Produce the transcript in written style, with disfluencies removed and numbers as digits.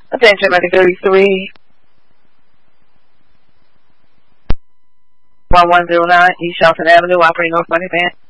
Attention, Medic 33. 1109 East Shelton Avenue, operating North Money Van.